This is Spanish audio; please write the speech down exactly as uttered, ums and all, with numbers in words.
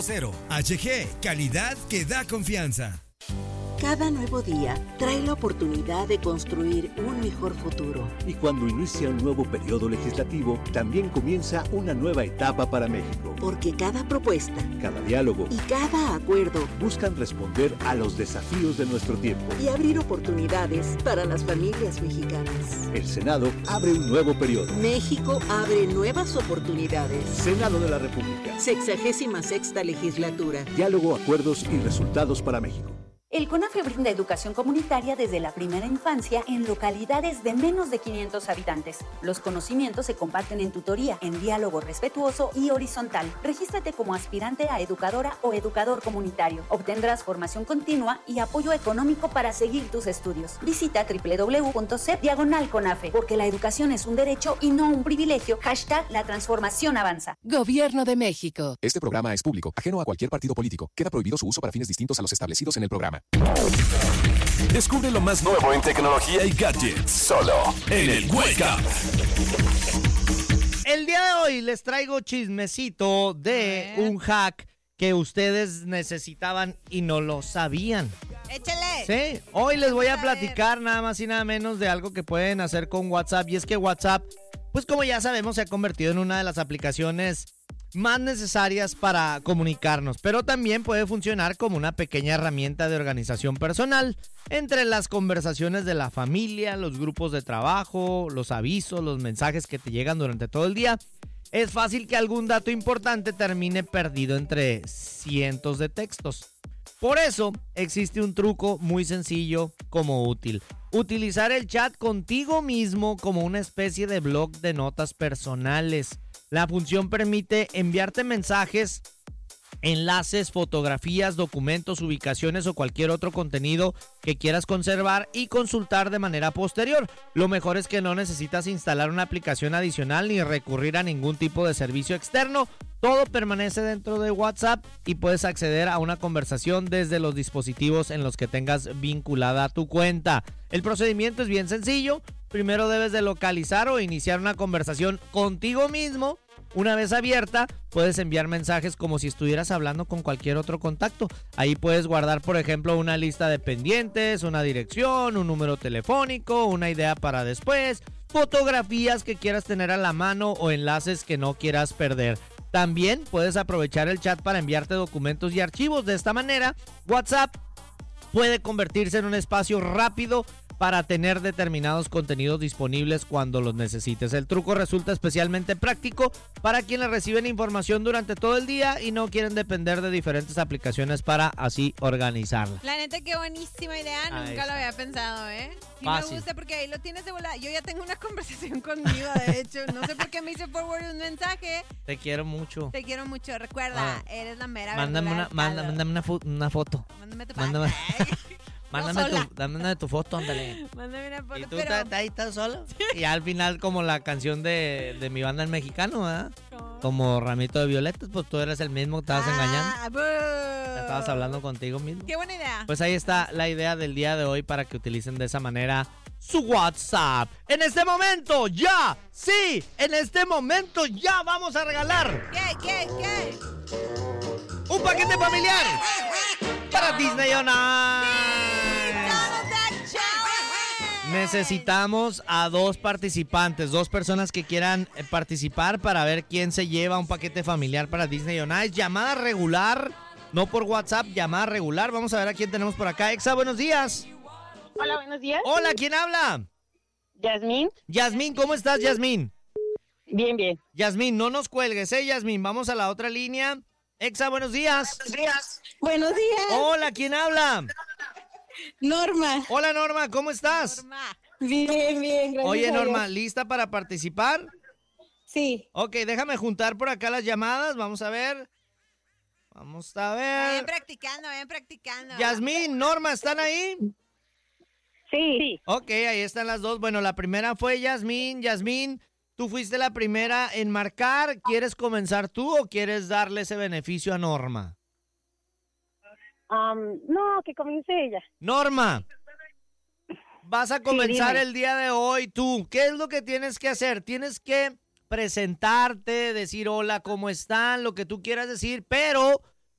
Cero. H G, calidad que da confianza. Cada nuevo día trae la oportunidad de construir un mejor futuro. Y cuando inicia un nuevo periodo legislativo, también comienza una nueva etapa para México. Porque cada propuesta, cada diálogo y cada acuerdo buscan responder a los desafíos de nuestro tiempo y abrir oportunidades para las familias mexicanas. El Senado abre un nuevo periodo. México abre nuevas oportunidades. Senado de la República. Sexagésima sexta legislatura. Diálogo, acuerdos y resultados para México. El CONAFE brinda educación comunitaria desde la primera infancia en localidades de menos de quinientos habitantes. Los conocimientos se comparten en tutoría, en diálogo respetuoso y horizontal. Regístrate como aspirante a educadora o educador comunitario. Obtendrás formación continua y apoyo económico para seguir tus estudios. Visita doble u doble u doble u punto c e p diagonal CONAFE, porque la educación es un derecho y no un privilegio. Hashtag la transformación avanza. Gobierno de México. Este programa es público, ajeno a cualquier partido político. Queda prohibido su uso para fines distintos a los establecidos en el programa. Descubre lo más nuevo en tecnología y gadgets, solo en el Wake Up. El día de hoy les traigo chismecito de un hack que ustedes necesitaban y no lo sabían. ¡Échale! Sí, hoy les voy a, a platicar ver. nada más y nada menos de algo que pueden hacer con WhatsApp. Y es que WhatsApp, pues como ya sabemos, se ha convertido en una de las aplicaciones más necesarias para comunicarnos, pero también puede funcionar como una pequeña herramienta de organización personal entre las conversaciones de la familia, los grupos de trabajo, los avisos, los mensajes que te llegan durante todo el día. Es fácil que algún dato importante termine perdido entre cientos de textos. Por eso existe un truco muy sencillo como útil. Utilizar el chat contigo mismo como una especie de blog de notas personales. La función permite enviarte mensajes, enlaces, fotografías, documentos, ubicaciones o cualquier otro contenido que quieras conservar y consultar de manera posterior. Lo mejor es que no necesitas instalar una aplicación adicional ni recurrir a ningún tipo de servicio externo. Todo permanece dentro de WhatsApp y puedes acceder a una conversación desde los dispositivos en los que tengas vinculada tu cuenta. El procedimiento es bien sencillo. Primero debes de localizar o iniciar una conversación contigo mismo. Una vez abierta, puedes enviar mensajes como si estuvieras hablando con cualquier otro contacto. Ahí puedes guardar, por ejemplo, una lista de pendientes, una dirección, un número telefónico, una idea para después, fotografías que quieras tener a la mano o enlaces que no quieras perder. También puedes aprovechar el chat para enviarte documentos y archivos. De esta manera, WhatsApp puede convertirse en un espacio rápido para tener determinados contenidos disponibles cuando los necesites. El truco resulta especialmente práctico para quienes reciben información durante todo el día y no quieren depender de diferentes aplicaciones para así organizarla. La neta, qué buenísima idea. Ahí Nunca está. lo había pensado, ¿eh? Sí Fácil. me gusta porque ahí lo tienes de volada. Yo ya tengo una conversación conmigo, de hecho. No sé por qué me hice forward un mensaje. Te quiero mucho. Te quiero mucho. Recuerda, Ah. eres la mera Mándame verdura una, del manda- palo. mándame una, fo- una foto. Mándame tu Mándame, parte. mándame, sola. tu, mándame tu foto, ándale. Mándame una foto, Y tú pero... estás ahí, estás solo. Y al final, como la canción de, de mi banda en mexicano, ¿verdad? Como Ramito de Violetas, pues tú eres el mismo que estabas engañando. Ah, Ya estabas hablando contigo mismo. qué buena idea. Pues ahí está la idea del día de hoy para que utilicen de esa manera su WhatsApp. En este momento, ya, sí, en este momento ya vamos a regalar ¿Qué, qué, qué? un paquete familiar para Disney On Ice. Necesitamos a dos participantes, dos personas que quieran eh, participar para ver quién se lleva un paquete familiar para Disney On Ice. Llamada regular, no por WhatsApp, llamada regular. Vamos a ver a quién tenemos por acá. Exa, buenos días. Hola, buenos días. Hola, ¿quién habla? Yasmín. Yasmín, ¿cómo estás, Yasmín? Bien, bien. Yasmín, no nos cuelgues, ¿eh, Yasmín? Vamos a la otra línea. Exa, buenos días. Buenos días. Buenos días. Hola, ¿quién habla? Norma. Hola, Norma, ¿cómo estás? Norma. Bien, bien. Gracias Oye, a Dios. Norma, ¿lista para participar? Sí. Ok, déjame juntar por acá las llamadas. Vamos a ver. Vamos a Vayan ver. practicando, vayan practicando. Yasmín, Norma, ¿están ahí? Sí. sí. Ok, ahí están las dos. Bueno, la primera fue Yasmín. Yasmín, tú fuiste la primera en marcar. ¿Quieres comenzar tú o quieres darle ese beneficio a Norma? Um, no, que comience ella. Norma, vas a comenzar dime. el día de hoy tú. ¿Qué es lo que tienes que hacer? Tienes que presentarte, decir hola, ¿cómo están? Lo que tú quieras decir, pero